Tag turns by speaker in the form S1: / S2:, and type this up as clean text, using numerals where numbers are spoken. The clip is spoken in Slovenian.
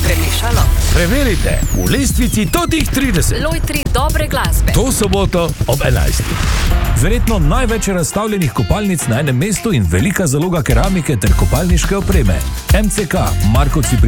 S1: premešalo?
S2: Preverite v lestvici totih 30.
S1: Lojtri dobre glasbe.
S2: To soboto ob 11. Verjetno največ razstavljenih kopalnic na enem mestu in velika zaloga keramike ter kopalniške opreme. MCK, Markovci pri